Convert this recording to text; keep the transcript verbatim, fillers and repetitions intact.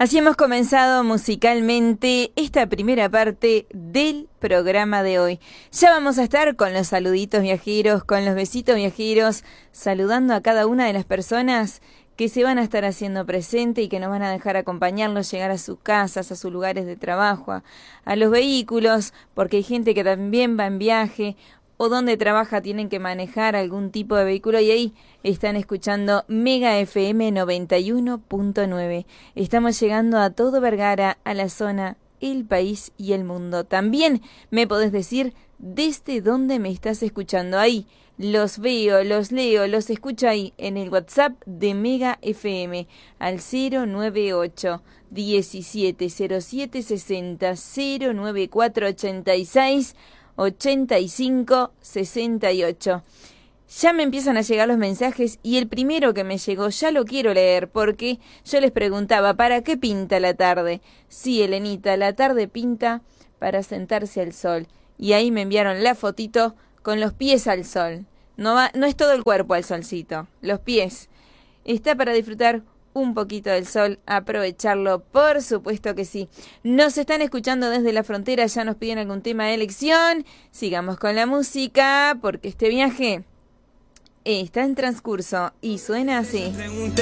Así hemos comenzado musicalmente esta primera parte del programa de hoy. Ya vamos a estar con los saluditos viajeros, con los besitos viajeros, saludando a cada una de las personas que se van a estar haciendo presente y que nos van a dejar acompañarlos, llegar a sus casas, a sus lugares de trabajo, a, a los vehículos, porque hay gente que también va en viaje o donde trabaja tienen que manejar algún tipo de vehículo y ahí están escuchando Mega F M noventa y uno punto nueve. Estamos llegando a todo Vergara, a la zona, el país y el mundo. También me podés decir desde dónde me estás escuchando. Ahí los veo, los leo, los escucho ahí en el WhatsApp de Mega F M al cero nueve ocho, diecisiete, cero siete sesenta, cero nueve cuatro ochenta y seis ochenta y cinco sesenta y ocho. Ya me empiezan a llegar los mensajes y el primero que me llegó ya lo quiero leer porque yo les preguntaba, ¿para qué pinta la tarde? Sí, Elenita, la tarde pinta para sentarse al sol. Y ahí me enviaron la fotito con los pies al sol. No va, no es todo el cuerpo al solcito, los pies. Está para disfrutar un poquito del sol, aprovecharlo, por supuesto que sí. Nos están escuchando desde la frontera, ya nos piden algún tema de elección. Sigamos con la música, porque este viaje está en transcurso y suena así.